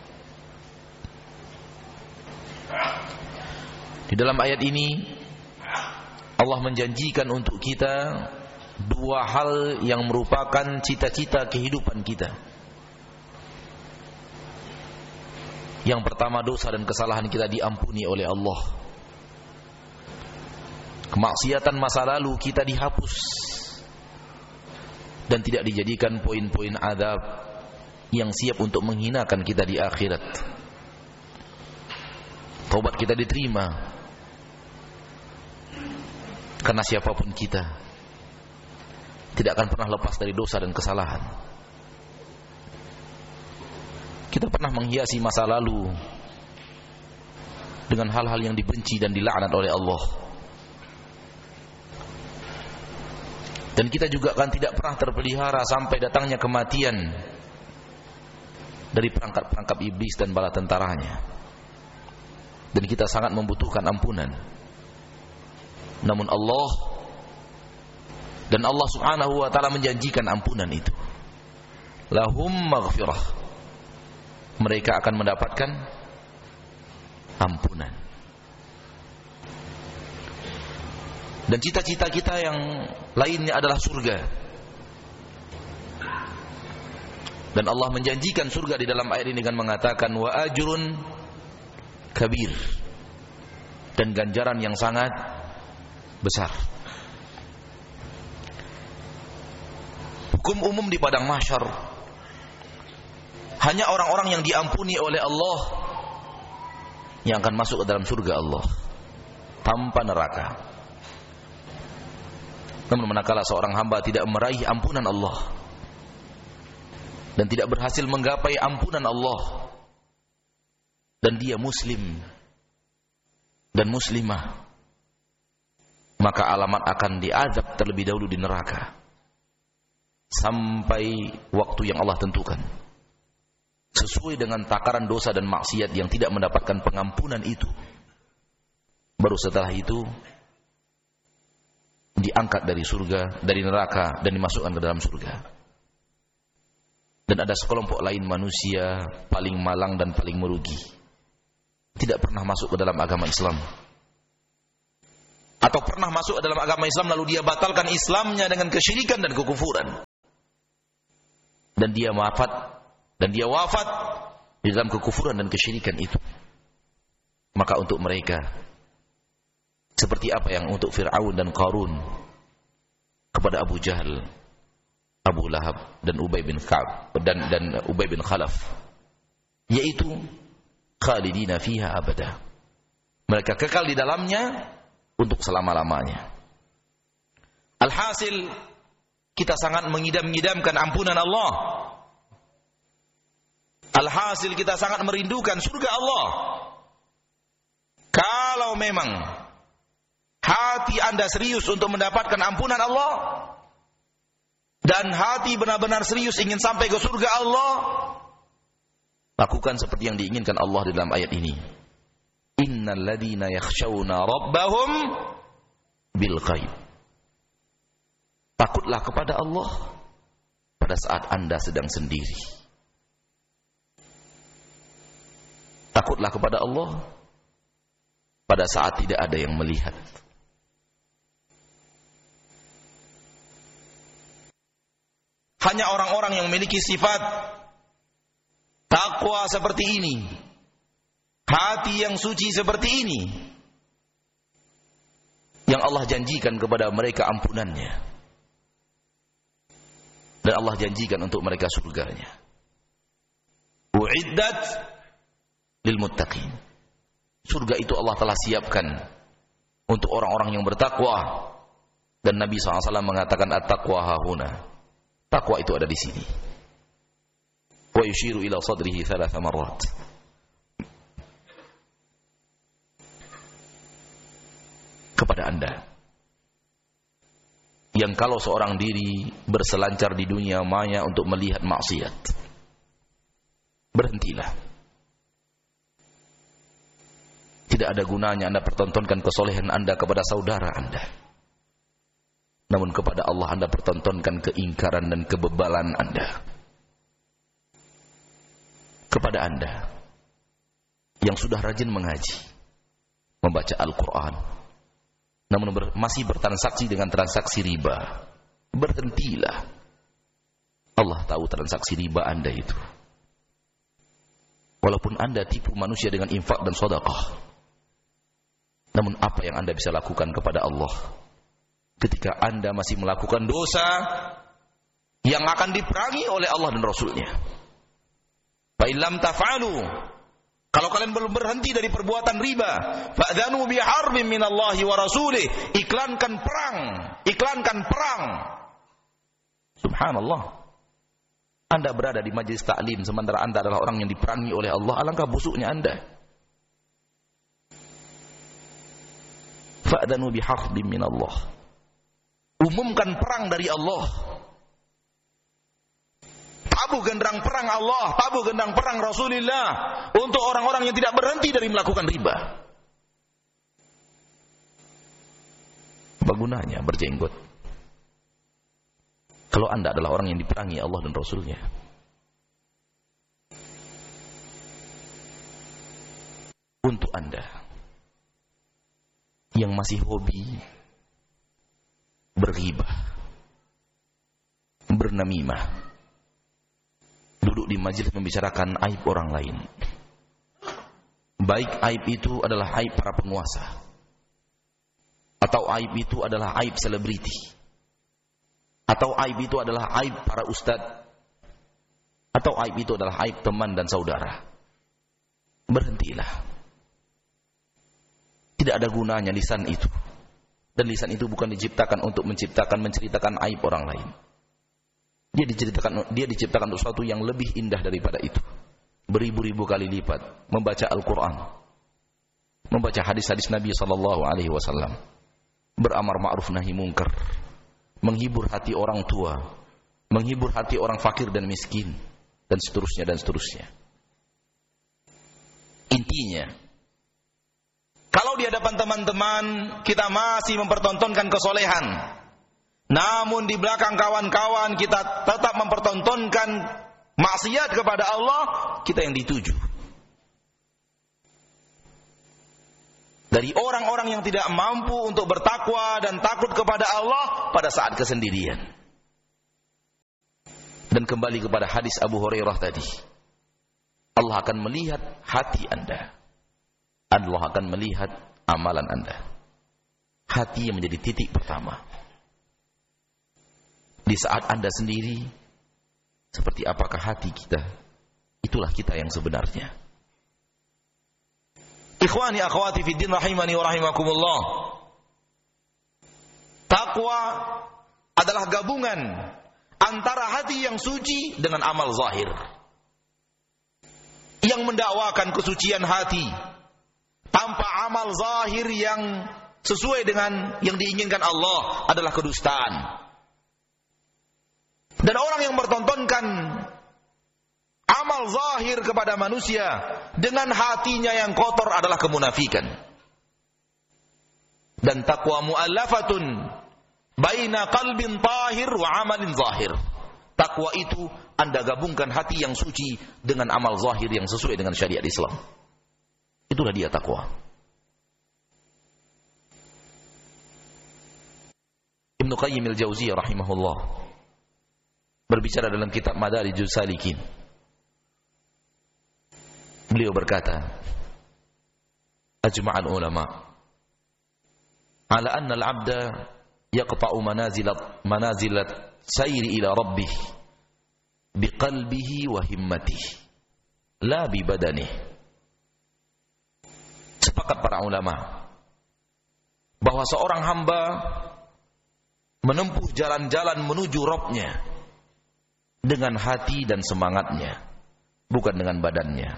Di dalam ayat ini Allah menjanjikan untuk kita dua hal yang merupakan cita-cita kehidupan kita. Yang pertama, dosa dan kesalahan kita diampuni oleh Allah. Kemaksiatan masa lalu kita dihapus dan tidak dijadikan poin-poin azab yang siap untuk menghinakan kita di akhirat. Taubat kita diterima, karena siapapun kita tidak akan pernah lepas dari dosa dan kesalahan. Kita pernah menghiasi masa lalu dengan hal-hal yang dibenci dan dilaknat oleh Allah. Dan kita juga akan tidak pernah terpelihara sampai datangnya kematian dari perangkap-perangkap iblis dan bala tentaranya. Dan kita sangat membutuhkan ampunan. Namun Allah dan Allah subhanahu wa ta'ala menjanjikan ampunan itu. Lahum maghfirah, mereka akan mendapatkan ampunan. Dan cita-cita kita yang lainnya adalah surga. Dan Allah menjanjikan surga di dalam ayat ini dengan mengatakan wa ajrun kabir, dan ganjaran yang sangat besar. Hukum umum di padang mahsyar, hanya orang-orang yang diampuni oleh Allah yang akan masuk ke dalam surga Allah tanpa neraka. Namun manakala seorang hamba tidak meraih ampunan Allah dan tidak berhasil menggapai ampunan Allah, dan dia muslim dan muslimah, maka alamat akan diazab terlebih dahulu di neraka sampai waktu yang Allah tentukan, sesuai dengan takaran dosa dan maksiat yang tidak mendapatkan pengampunan itu. Baru setelah itu diangkat dari surga, dari neraka, dan dimasukkan ke dalam surga. Dan ada sekelompok lain manusia paling malang dan paling merugi, tidak pernah masuk ke dalam agama Islam, atau pernah masuk ke dalam agama Islam lalu dia batalkan Islamnya dengan kesyirikan dan kekufuran. dan dia wafat dan dia wafat di dalam kekufuran dan kesyirikan itu. Maka untuk mereka seperti apa yang untuk Fir'aun dan Qarun kepada Abu Jahal, Abu Lahab dan Ubay bin Ka'ab dan dan Ubay bin Khalaf, yaitu khalidina fiha abada. Mereka kekal di dalamnya untuk selama-lamanya. Alhasil kita sangat mengidam-idamkan ampunan Allah. Alhasil kita sangat merindukan surga Allah. Kalau memang hati Anda serius untuk mendapatkan ampunan Allah dan hati benar-benar serius ingin sampai ke surga Allah, lakukan seperti yang diinginkan Allah di dalam ayat ini. Innal ladzina yakhshawna rabbahum bil ghaib. Takutlah kepada Allah pada saat Anda sedang sendiri. Takutlah kepada Allah pada saat tidak ada yang melihat. Hanya orang-orang yang memiliki sifat takwa seperti ini, hati yang suci seperti ini, yang Allah janjikan kepada mereka ampunannya, dan Allah janjikan untuk mereka surganya. Uiddat lil muttaqin. Surga itu Allah telah siapkan untuk orang-orang yang bertakwa, dan Nabi shallallahu alaihi wasallam mengatakan at-taqwa hahuna. Takwa itu ada di sini. Wa yushiru ila sadrihi thalatha marrat. Kepada Anda yang kalau seorang diri berselancar di dunia maya untuk melihat maksiat, berhentilah. Tidak ada gunanya Anda pertontonkan kesolehan Anda kepada saudara Anda, namun kepada Allah Anda pertontonkan keingkaran dan kebebalan Anda. Kepada Anda yang sudah rajin mengaji, membaca Al-Quran, namun ber, masih bertransaksi dengan transaksi riba, berhentilah. Allah tahu transaksi riba Anda itu. Walaupun Anda tipu manusia dengan infak dan sedekah, namun apa yang Anda bisa lakukan kepada Allah ketika Anda masih melakukan dosa yang akan diperangi oleh Allah dan Rasulnya? Fa illam taf'alu, kalau kalian belum berhenti dari perbuatan riba, fa'dhanu biharbin minallahi wa rasulih, iklankan perang, iklankan perang. Subhanallah. Anda berada di majelis taklim sementara Anda adalah orang yang diperangi oleh Allah. Alangkah busuknya Anda. Fa'dhanu biharbin minallah. Umumkan perang dari Allah. Tabuh genderang perang Allah, tabuh genderang perang Rasulullah untuk orang-orang yang tidak berhenti dari melakukan riba. Apa gunanya berjenggot kalau Anda adalah orang yang diperangi Allah dan Rasulnya? Untuk Anda yang masih hobi berghibah, bernamimah, duduk di majelis membicarakan aib orang lain, baik aib itu adalah aib para penguasa, atau aib itu adalah aib selebriti, atau aib itu adalah aib para ustadz, atau aib itu adalah aib teman dan saudara, berhentilah. Tidak ada gunanya lisan itu. Dan lisan itu bukan diciptakan untuk menciptakan, menceritakan aib orang lain. Dia diceritakan, dia diciptakan untuk sesuatu yang lebih indah daripada itu. Beribu-ribu kali lipat membaca Al-Quran, membaca hadis-hadis Nabi sallallahu alaihi wasallam, beramar ma'ruf nahi munkar, menghibur hati orang tua, menghibur hati orang fakir dan miskin, dan seterusnya dan seterusnya. Intinya, kalau di hadapan teman-teman kita masih mempertontonkan kesolehan, namun di belakang kawan-kawan kita tetap mempertontonkan maksiat kepada Allah, kita yang dituju. Dari orang-orang yang tidak mampu untuk bertakwa dan takut kepada Allah pada saat kesendirian. Dan kembali kepada hadis Abu Hurairah tadi, Allah akan melihat hati Anda, Allah akan melihat amalan Anda. Hati yang menjadi titik pertama. Di saat Anda sendiri, seperti apakah hati kita? Itulah kita yang sebenarnya. Ikhwani akhwati fiddin rahimani wa rahimakumullah. Takwa adalah gabungan antara hati yang suci dengan amal zahir. Yang mendakwakan kesucian hati tanpa amal zahir yang sesuai dengan yang diinginkan Allah adalah kedustaan. Dan orang yang bertontonkan amal zahir kepada manusia dengan hatinya yang kotor adalah kemunafikan. Dan taqwa mu'allafatun baina qalbin tahir wa amalin zahir. Takwa itu Anda gabungkan hati yang suci dengan amal zahir yang sesuai dengan syariat Islam. Itulah dia takwa. Ibnu Qayyim al-Jauziyah rahimahullah berbicara dalam kitab Madarijus Salikin. Beliau berkata, ajma'al ulama ala anna al-'abda yaqta'u manazilat manazilat sayri ila rabbih biqalbihi wa himmatihi la bi badanihi. Sepakat para ulama bahwa seorang hamba menempuh jalan-jalan menuju Rabb-Nya dengan hati dan semangatnya, bukan dengan badannya.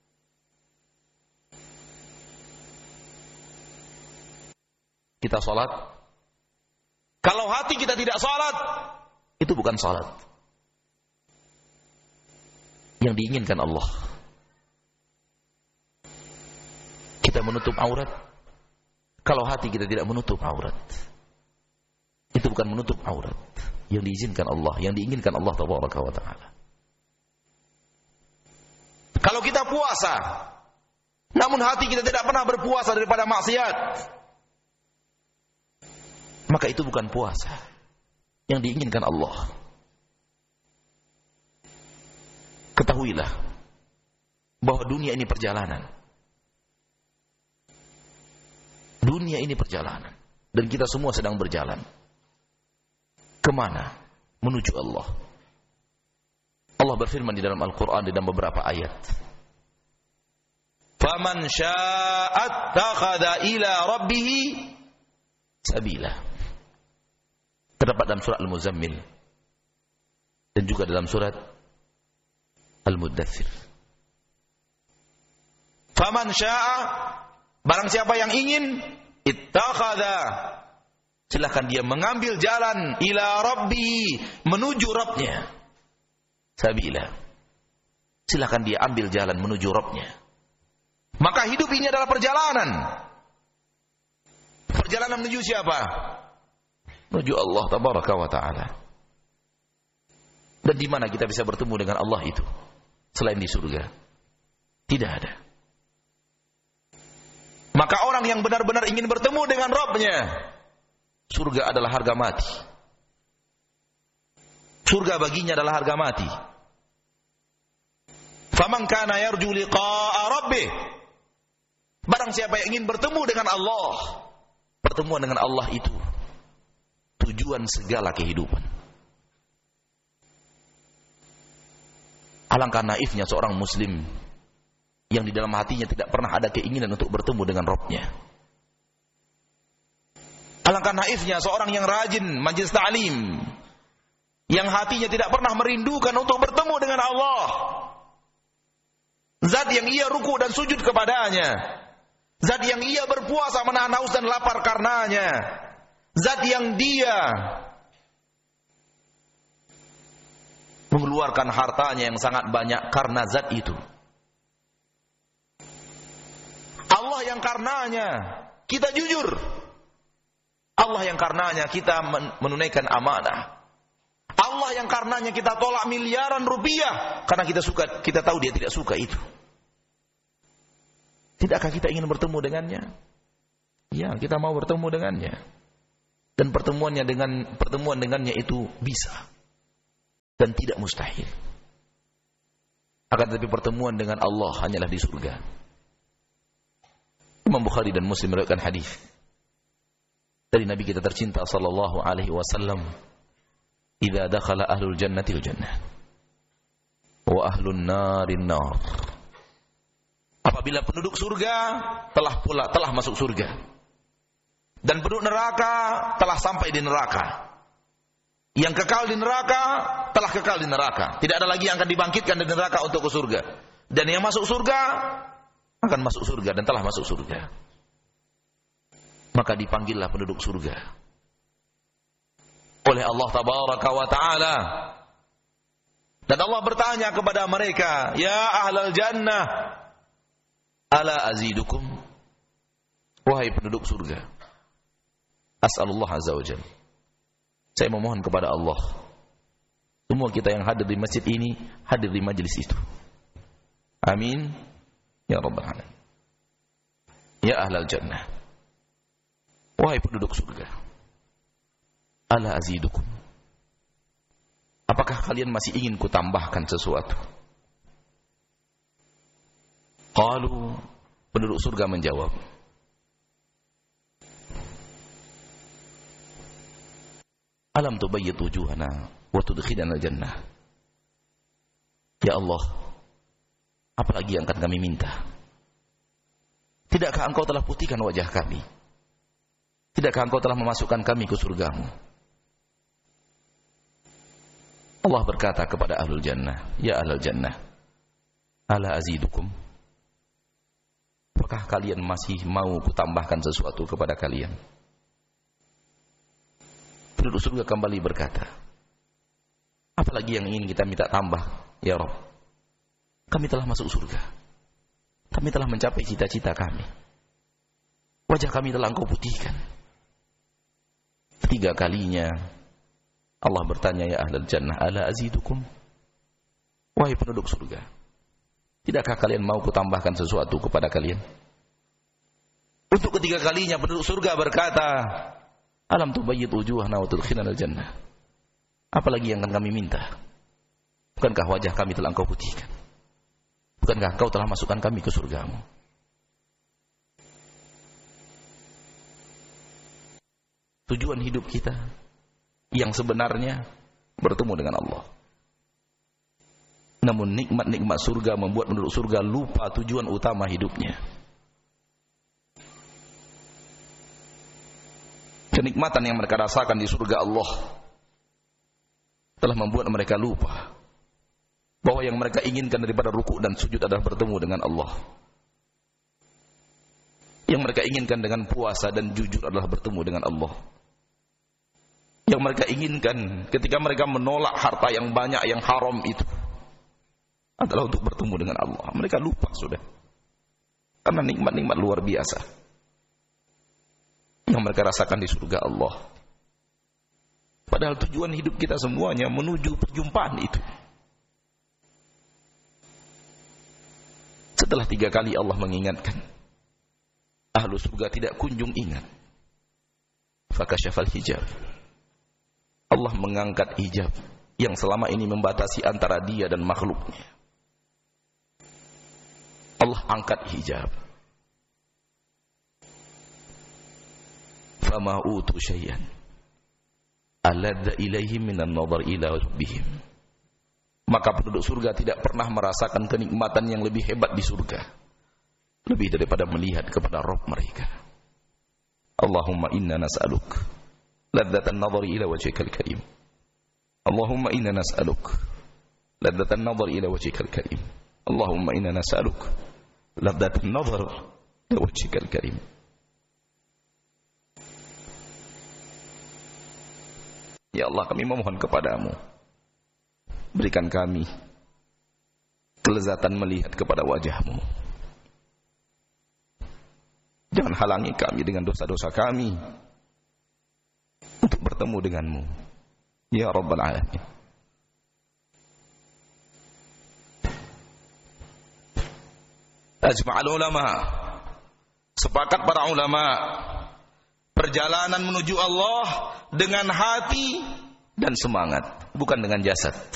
Kita salat, kalau hati kita tidak salat, itu bukan salat yang diinginkan Allah. Kita menutup aurat, kalau hati kita tidak menutup aurat, itu bukan menutup aurat yang diizinkan Allah, yang diinginkan Allah tabaraka wa taala. Kalau kita puasa, namun hati kita tidak pernah berpuasa daripada maksiat, maka itu bukan puasa yang diinginkan Allah. Ketahuilah bahwa dunia ini perjalanan. Dunia ini perjalanan, dan kita semua sedang berjalan. Kemana? Menuju Allah. Allah berfirman di dalam Al-Quran, di dalam beberapa ayat, faman sya'at takhadha ila rabbihi sabila. Terdapat dalam surat Al-Muzammil dan juga dalam surat Al-Muddathir. Faman sya'a, barang siapa yang ingin, ittakhadha, silahkan dia mengambil jalan ila rabbi, menuju Rabbnya. Sabila, silahkan dia ambil jalan menuju Rabbnya. Maka hidup ini adalah perjalanan. Perjalanan menuju siapa? Menuju Allah tabaraka wa ta'ala. Dan di mana kita bisa bertemu dengan Allah itu selain di surga? Tidak ada. Maka orang yang benar-benar ingin bertemu dengan Rabbnya, surga adalah harga mati. Surga baginya adalah harga mati. Faman kana yarju liqa'a rabbih, barang siapa yang ingin bertemu dengan Allah, pertemuan dengan Allah itu tujuan segala kehidupan. Alangkah naifnya seorang muslim yang di dalam hatinya tidak pernah ada keinginan untuk bertemu dengan Rabbnya. Alangkah naifnya seorang yang rajin majlis ta'lim, yang hatinya tidak pernah merindukan untuk bertemu dengan Allah, zat yang ia ruku dan sujud kepadanya, zat yang ia berpuasa menahan haus dan lapar karenanya, zat yang dia mengeluarkan hartanya yang sangat banyak karena zat itu. Allah yang karenanya kita jujur, Allah yang karenanya kita menunaikan amanah, Allah yang karenanya kita tolak miliaran rupiah karena kita suka, kita tahu dia tidak suka itu. Tidakkah kita ingin bertemu dengannya? Ya, kita mau bertemu dengannya. Dan pertemuannya dengan pertemuan dengannya itu bisa dan tidak mustahil. Akan tetapi pertemuan dengan Allah hanyalah di surga. Imam Bukhari dan Muslim meriwayatkan hadis dari Nabi kita tercinta sallallahu alaihi wasallam, "Idza dakhala ahlul jannati al-jannah wa ahlun narin nar." Apabila penduduk surga telah pula telah masuk surga dan penduduk neraka telah sampai di neraka, yang kekal di neraka telah kekal di neraka. Tidak ada lagi yang akan dibangkitkan dari neraka untuk ke surga. Dan yang masuk surga akan masuk surga dan telah masuk surga. Maka dipanggillah penduduk surga oleh Allah tabaraka wa ta'ala. Dan Allah bertanya kepada mereka, "Ya ahlal jannah, ala azidukum?" Wahai penduduk surga, as'alullah azza wa jalla, saya memohon kepada Allah, semua kita yang hadir di masjid ini, hadir di majlis itu. Amin ya rabbal alamin. Ya ahlal jannah, wahai penduduk surga, ala azidukum, apakah kalian masih ingin kutambahkan sesuatu? Qalu, penduduk surga menjawab, alam tubayyit wujuhana wa tudkhilana jannah. Ya Allah, apalagi yang akan kami minta? Tidakkah engkau telah putihkan wajah kami? Tidakkah engkau telah memasukkan kami ke surgamu? Allah berkata kepada ahlul jannah, ya ahlul jannah, ala azidukum, apakah kalian masih mau kutambahkan sesuatu kepada kalian? Penduduk surga kembali berkata, apalagi yang ingin kita minta tambah, ya Rabb? Kami telah masuk surga, kami telah mencapai cita-cita kami, wajah kami telah engkau putihkan. Tiga kalinya Allah bertanya, ya ahlal jannah, ala azidukum, wahai penduduk surga, tidakkah kalian mau kutambahkan sesuatu kepada kalian? Untuk ketiga kalinya penduduk surga berkata, alam tubayyit wujuhana wa tudkhilana jannah, apalagi yang akan kami minta? Bukankah wajah kami telah engkau putihkan? Bukankah engkau telah masukkan kami ke surgamu? Tujuan hidup kita yang sebenarnya bertemu dengan Allah. Namun nikmat-nikmat surga membuat penduduk surga lupa tujuan utama hidupnya. Kenikmatan yang mereka rasakan di surga Allah telah membuat mereka lupa bahwa yang mereka inginkan daripada rukuk dan sujud adalah bertemu dengan Allah. Yang mereka inginkan dengan puasa dan jujur adalah bertemu dengan Allah. Yang mereka inginkan ketika mereka menolak harta yang banyak yang haram itu adalah untuk bertemu dengan Allah. Mereka lupa sudah, karena nikmat-nikmat luar biasa yang mereka rasakan di surga Allah. Padahal tujuan hidup kita semuanya menuju perjumpaan itu. Setelah tiga kali Allah mengingatkan, ahlu surga tidak kunjung ingat. Fakasyafal hijab, Allah mengangkat hijab yang selama ini membatasi antara dia dan makhluknya. Allah angkat hijab. Fama utu syai'an aladza ilaihim minan nadhar ila rabbihim. Maka penduduk surga tidak pernah merasakan kenikmatan yang lebih hebat di surga, lebih daripada melihat kepada Rabb mereka. Allahumma inna nas'aluk ladzatan nadhari ila wajhikal karim. Allahumma inna nas'aluk ladzatan nadhari ila wajhikal karim. Allahumma inna nas'aluk ladzatan nadhari ila wajhikal karim. Ya Allah, kami memohon kepadamu, berikan kami kelezatan melihat kepada wajahmu. Jangan halangi kami dengan dosa-dosa kami untuk bertemu denganmu, ya Rabbal Alamin. Ajma'al ulama, sepakat para ulama, perjalanan menuju Allah dengan hati dan semangat, bukan dengan jasad.